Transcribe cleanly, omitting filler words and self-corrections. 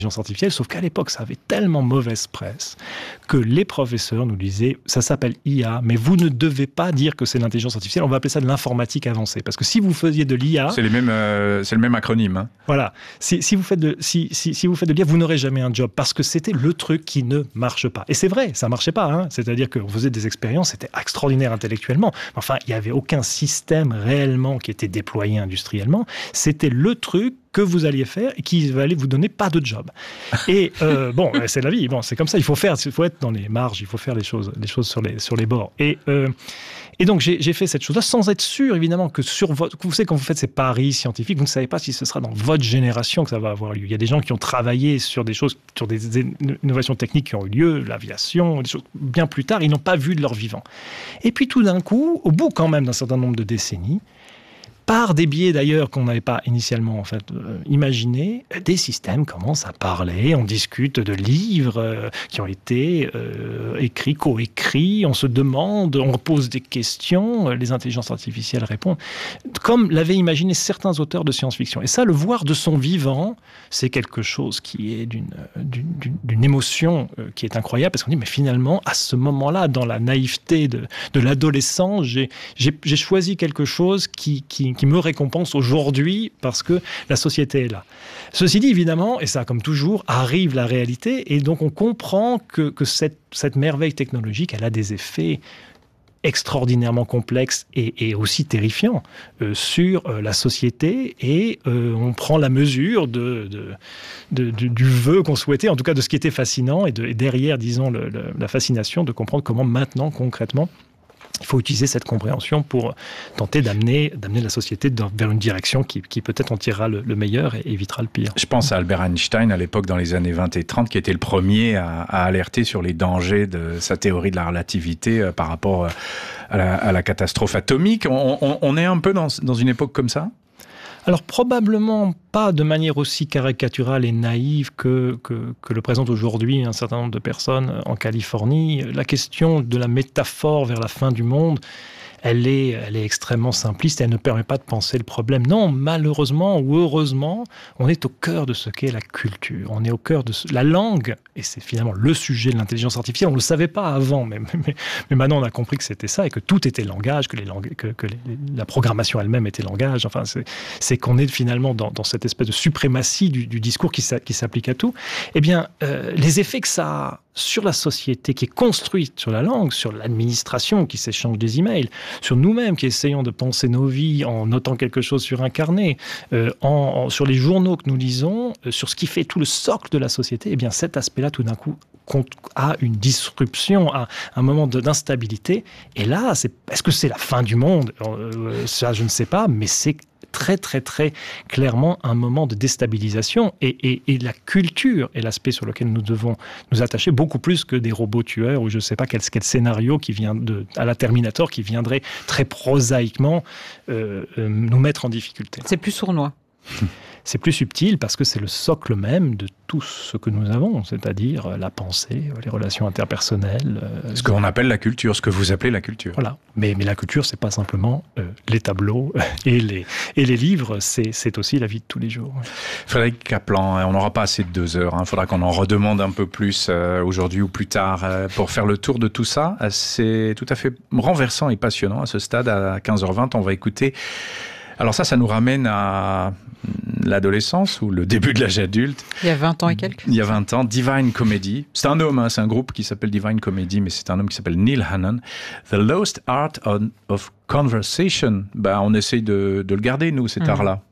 l'intelligence artificielle, sauf qu'à l'époque, ça avait tellement mauvaise presse que les professeurs nous disaient « ça s'appelle IA, mais vous ne devez pas dire que c'est l'intelligence artificielle, on va appeler ça de l'informatique avancée. » Parce que si vous faisiez de l'IA... C'est le même acronyme. Hein. Voilà. Si vous faites de l'IA, vous n'aurez jamais un job, parce que c'était le truc qui ne marche pas. Et c'est vrai, ça ne marchait pas. Hein. C'est-à-dire qu'on faisait des expériences, c'était extraordinaire intellectuellement. Enfin, il n'y avait aucun système réellement qui était déployé industriellement. C'était le truc que vous alliez faire et qui allait vous donner pas de job. Et bon, c'est la vie. Bon, c'est comme ça. Il faut être dans les marges. Il faut faire les choses sur les bords. Et donc j'ai fait cette chose-là sans être sûr, évidemment, que vous savez, quand vous faites ces paris scientifiques, vous ne savez pas si ce sera dans votre génération que ça va avoir lieu. Il y a des gens qui ont travaillé sur des choses, sur des innovations techniques qui ont eu lieu, l'aviation, des choses bien plus tard. Ils n'ont pas vu de leur vivant. Et puis tout d'un coup, au bout quand même d'un certain nombre de décennies, par des biais d'ailleurs qu'on n'avait pas initialement imaginé, des systèmes commencent à parler, on discute de livres qui ont été écrits, coécrits, on se demande, on pose des questions, les intelligences artificielles répondent, comme l'avaient imaginé certains auteurs de science-fiction. Et ça, le voir de son vivant, c'est quelque chose qui est d'une émotion qui est incroyable, parce qu'on dit, mais finalement, à ce moment-là, dans la naïveté de l'adolescent, j'ai choisi quelque chose qui me récompense aujourd'hui parce que la société est là. Ceci dit, évidemment, et ça comme toujours, arrive la réalité et donc on comprend que cette merveille technologique, elle a des effets extraordinairement complexes et aussi terrifiants sur la société et on prend la mesure du vœu qu'on souhaitait, en tout cas de ce qui était fascinant et derrière, disons, la fascination de comprendre comment maintenant, concrètement, il faut utiliser cette compréhension pour tenter d'amener la société vers une direction qui peut-être en tirera le meilleur et évitera le pire. Je pense à Albert Einstein, à l'époque, dans les années 20 et 30, qui était le premier à alerter sur les dangers de sa théorie de la relativité par rapport à la catastrophe atomique. On est un peu dans une époque comme ça ? Alors probablement pas de manière aussi caricaturale et naïve que le présente aujourd'hui un certain nombre de personnes en Californie. La question de la métaphore vers la fin du monde, elle est extrêmement simpliste et elle ne permet pas de penser le problème. Non, malheureusement ou heureusement, on est au cœur de ce qu'est la culture. On est au cœur de la langue, et c'est finalement le sujet de l'intelligence artificielle. On ne le savait pas avant, mais maintenant on a compris que c'était ça et que tout était langage, que la programmation elle-même était langage. Enfin, c'est qu'on est finalement dans cette espèce de suprématie du discours qui s'applique à tout. Eh bien, les effets que ça a sur la société qui est construite sur la langue, sur l'administration qui s'échange des emails, sur nous-mêmes qui essayons de penser nos vies en notant quelque chose sur un carnet, sur les journaux que nous lisons, sur ce qui fait tout le socle de la société, eh bien cet aspect-là, tout d'un coup, a une disruption, a un moment d'instabilité. Et là, est-ce que c'est la fin du monde ? Ça, je ne sais pas, mais c'est très, très, très clairement un moment de déstabilisation. Et la culture est l'aspect sur lequel nous devons nous attacher, beaucoup plus que des robots tueurs ou je ne sais pas quel scénario qui vient à la Terminator qui viendrait très prosaïquement nous mettre en difficulté. C'est plus sournois. C'est plus subtil parce que c'est le socle même de tout ce que nous avons, c'est-à-dire la pensée, les relations interpersonnelles. Ce qu'on appelle la culture, ce que vous appelez la culture. Voilà. Mais la culture, c'est pas simplement les tableaux et les livres, c'est aussi la vie de tous les jours. Frédéric Kaplan, on n'aura pas assez de 2 heures. Il faudra qu'on en redemande un peu plus aujourd'hui ou plus tard pour faire le tour de tout ça. C'est tout à fait renversant et passionnant à ce stade. À 15h20, on va écouter... Alors ça nous ramène à l'adolescence ou le début de l'âge adulte. Il y a 20 ans et quelques. Il y a 20 ans, Divine Comedy. C'est un homme, c'est un groupe qui s'appelle Divine Comedy, mais c'est un homme qui s'appelle Neil Hannon. The Lost Art of Conversation. On essaye de le garder, nous, cet art-là.